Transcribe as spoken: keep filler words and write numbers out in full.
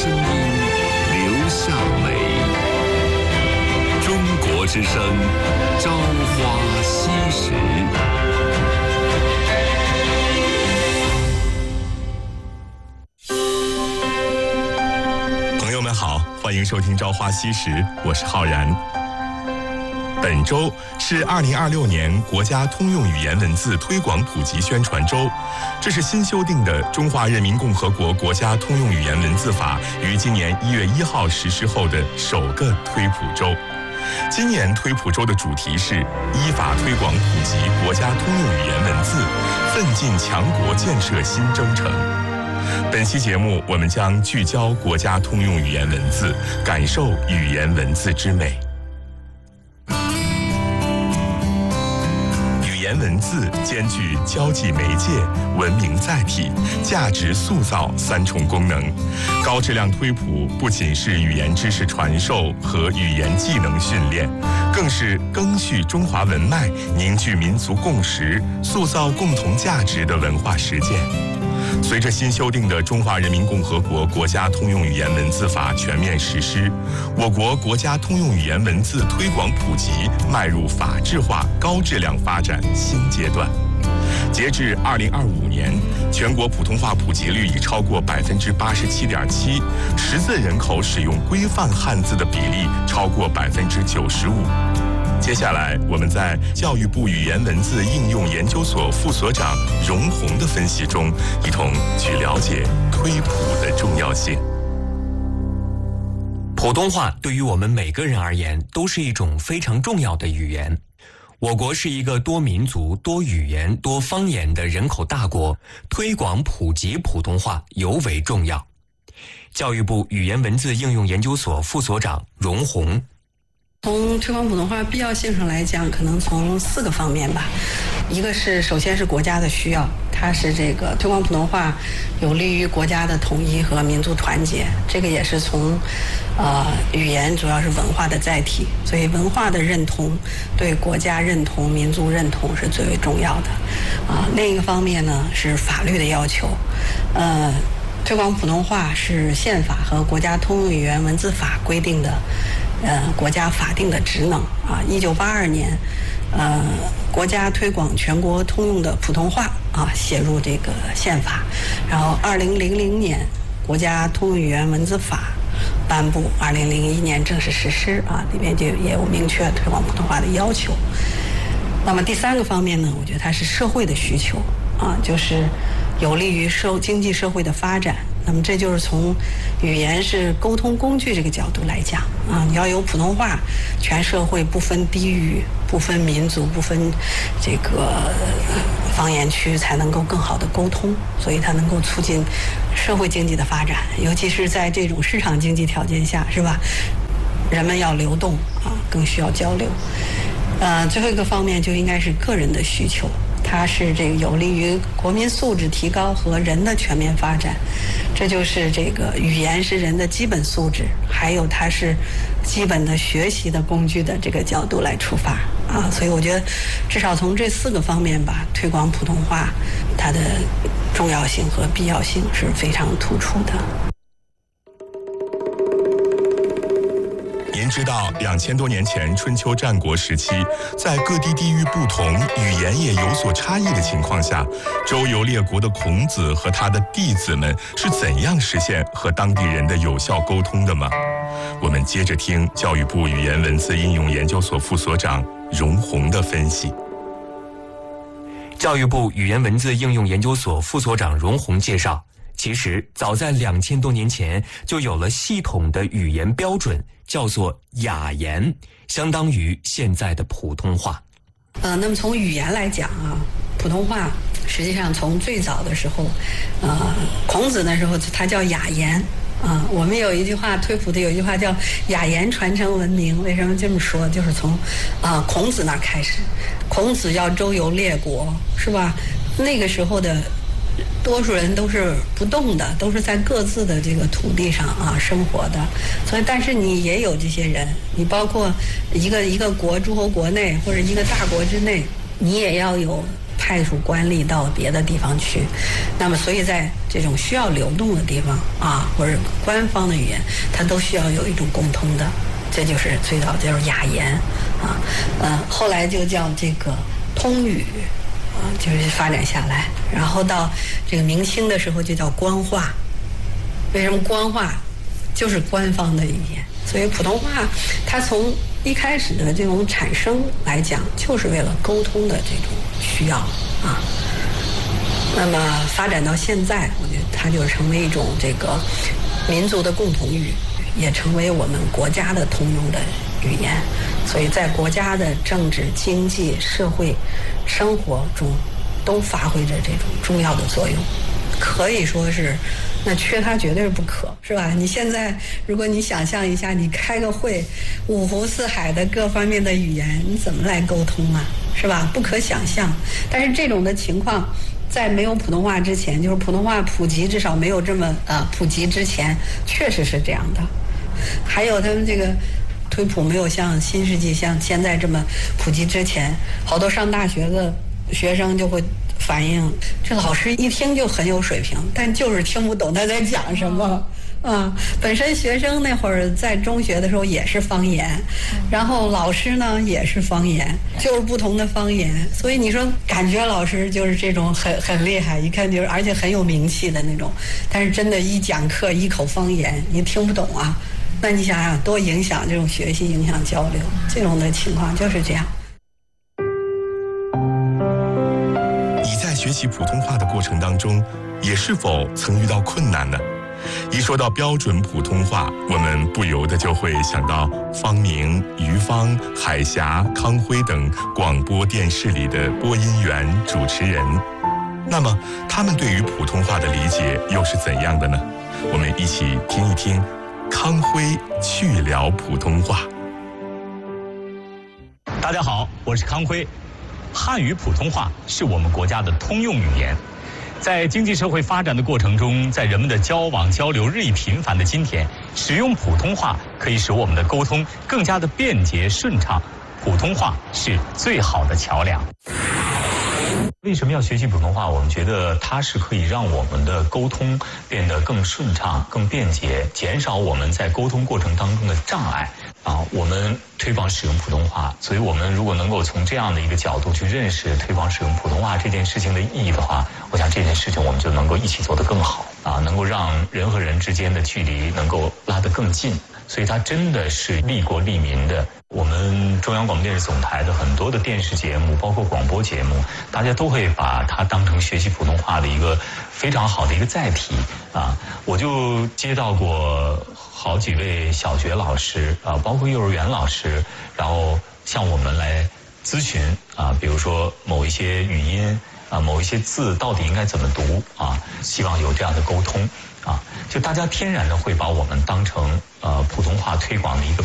声音留下美。中国之声，朝花夕拾。 朋友们好，欢迎收听《朝花夕拾》，我是浩然。本周是二零二六年国家通用语言文字推广普及宣传周，这是新修订的《中华人民共和国国家通用语言文字法》于今年一月一号实施后的首个推普周。今年推普周的主题是依法推广普及国家通用语言文字，奋进强国建设新征程。本期节目我们将聚焦国家通用语言文字，感受语言文字之美。语言文字兼具交际媒介、文明载体、价值塑造三重功能。高质量推普不仅是语言知识传授和语言技能训练，更是赓续中华文脉、凝聚民族共识、塑造共同价值的文化实践。随着新修订的《中华人民共和国国家通用语言文字法》全面实施，我国国家通用语言文字推广普及迈入法治化、高质量发展新阶段。截至二零二五年，全国普通话普及率已超过百分之八十七点七，识字人口使用规范汉字的比例超过百分之九十五。接下来，我们在教育部语言文字应用研究所副所长荣宏的分析中，一同去了解推普的重要性。 普通话对于我们每个人而言都是一种非常重要的语言。我国是一个多民族、多语言、多方言的人口大国，推广普及普通话尤为重要。教育部语言文字应用研究所副所长荣宏。 从推广普通话必要性上来讲，可能从四个方面吧。一个是首先是国家的需要，它是这个推广普通话有利于国家的统一和民族团结，这个也是从呃语言主要是文化的载体，所以文化的认同对国家认同、民族认同是最为重要的啊。另一个方面呢是法律的要求，呃。推广普通话是宪法和国家通用语言文字法规定的，呃，国家法定的职能啊。一九八二年，呃，国家推广全国通用的普通话啊写入这个宪法，然后二零零零年国家通用语言文字法颁布，二零零一年正式实施啊，里面就也有明确推广普通话的要求。那么第三个方面呢，我觉得它是社会的需求啊，就是有利于社经济社会的发展。那么这就是从语言是沟通工具这个角度来讲啊，你要有普通话，全社会不分地域、不分民族、不分这个方言区，才能够更好的沟通，所以它能够促进社会经济的发展，尤其是在这种市场经济条件下，是吧？人们要流动啊，更需要交流。呃，最后一个方面就应该是个人的需求，它是这个有利于国民素质提高和人的全面发展，这就是这个语言是人的基本素质，还有它是基本的学习的工具的这个角度来出发啊，所以我觉得至少从这四个方面吧，推广普通话它的重要性和必要性是非常突出的。 您知道，两千多年前春秋战国时期，在各地地域不同、语言也有所差异的情况下，周游列国的孔子和他的弟子们是怎样实现和当地人的有效沟通的吗？我们接着听教育部语言文字应用研究所副所长荣宏的分析。 教育部语言文字应用研究所副所长荣宏介绍，其实早在两千多年前就有了系统的语言标准，叫做雅言，相当于现在的普通话。 呃，那么从语言来讲啊，普通话实际上从最早的时候，呃，孔子那时候他叫雅言啊。我们有一句话推普的有一句话叫雅言传承文明，为什么这么说？就是从啊、呃、孔子那儿开始，孔子要周游列国，是吧？那个时候的多数人都是不动的，都是在各自的这个土地上啊生活的，所以但是你也有这些人，你包括一个一个国诸侯国内或者一个大国之内，你也要有派出官吏到别的地方去。那么，所以在这种需要流动的地方啊，或者官方的语言，它都需要有一种共通的。这就是最早就是雅言啊，呃，后来就叫这个通语啊，就是发展下来，然后到这个明清的时候就叫官话。为什么官话？就是官方的语言。所以普通话它从一开始的这种产生来讲，就是为了沟通的这种需要啊。那么发展到现在，我觉得它就成为一种这个民族的共同语，也成为我们国家的通用的语言。所以在国家的政治、经济、社会生活中都发挥着这种重要的作用，可以说是那缺它绝对是不可，是吧？你现在如果你想象一下，你开个会，五湖四海的各方面的语言，你怎么来沟通啊？是吧？不可想象。但是这种的情况，在没有普通话之前，就是普通话普及至少没有这么呃普及之前，确实是这样的。还有他们这个推普没有像新世纪像现在这么普及之前，好多上大学的学生就会反映，这老师一听就很有水平，但就是听不懂他在讲什么。啊，本身学生那会儿在中学的时候也是方言，然后老师呢也是方言，就是不同的方言。所以你说感觉老师就是这种很很厉害，一看就是而且很有名气的那种，但是真的一讲课一口方言，你听不懂啊。那你想想多影响这种学习，影响交流，这种的情况就是这样。 你在学习普通话的过程当中，也是否曾遇到困难呢？一说到标准普通话，我们不由得就会想到方明、于芳、海峡、康辉等广播电视里的播音员、主持人。那么他们对于普通话的理解又是怎样的呢？我们一起听一听康辉去聊普通话。 大家好，我是康辉。汉语普通话是我们国家的通用语言。在经济社会发展的过程中，在人们的交往交流日益频繁的今天，使用普通话可以使我们的沟通更加的便捷顺畅。普通话是最好的桥梁。为什么要学习普通话？我们觉得它是可以让我们的沟通变得更顺畅、更便捷，减少我们在沟通过程当中的障碍。啊，我们推广使用普通话，所以我们如果能够从这样的一个角度去认识推广使用普通话这件事情的意义的话，我想这件事情我们就能够一起做得更好啊，能够让人和人之间的距离能够拉得更近。所以它真的是利国利民的。我们中央广播电视总台的很多的电视节目，包括广播节目，大家都会把它当成学习普通话的一个非常好的一个载体啊。我就接到过好几位小学老师啊，包括幼儿园老师，然后向我们来咨询啊，比如说某一些语音啊，某一些字到底应该怎么读啊，希望有这样的沟通啊，就大家天然的会把我们当成呃普通话推广的一个